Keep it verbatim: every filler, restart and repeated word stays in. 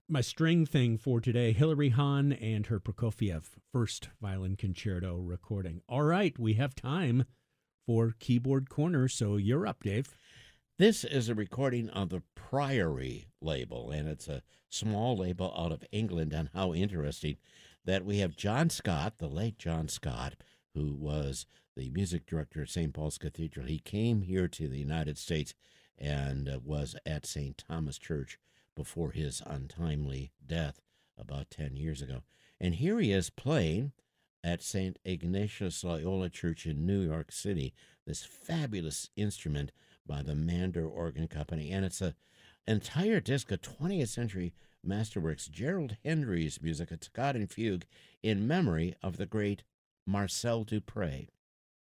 my string thing for today, Hilary Hahn and her Prokofiev first violin concerto recording. All right, we have time for Keyboard Corner, so you're up, Dave. This is a recording of the Priory label, and it's a small label out of England. And how interesting that we have John Scott, the late John Scott, who was the music director at Saint Paul's Cathedral. He came here to the United States and uh, was at Saint Thomas Church before his untimely death about ten years ago. And here he is playing at Saint Ignatius Loyola Church in New York City, this fabulous instrument by the Mander Organ Company. And it's a entire disc of twentieth century masterworks, Gerald Hendry's music, a toccata and fugue in memory of the great Marcel Dupré.